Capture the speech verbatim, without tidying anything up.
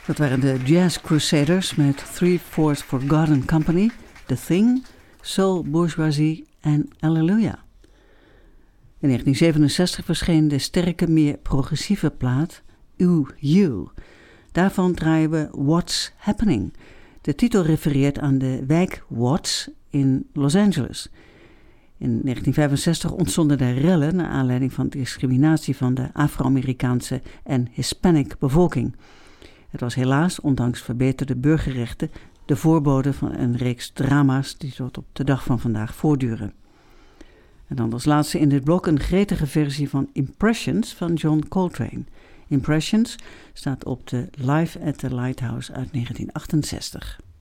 Dat waren de Jazz Crusaders met Three-Fourths Forgotten Company, The Thing, Soul Bourgeoisie en Hallelujah. In negentien zevenenzestig verscheen de sterke, meer progressieve plaat Ooh You. Daarvan draaien we What's Happening. De titel refereert aan de wijk Watts in Los Angeles. In negentien vijfenzestig ontstonden er rellen naar aanleiding van discriminatie van de Afro-Amerikaanse en Hispanic bevolking. Het was helaas, ondanks verbeterde burgerrechten, de voorbode van een reeks drama's die tot op de dag van vandaag voortduren. En dan als laatste in dit blok een gretige versie van Impressions van John Coltrane. Impressions staat op de Live at the Lighthouse uit negentien achtenzestig.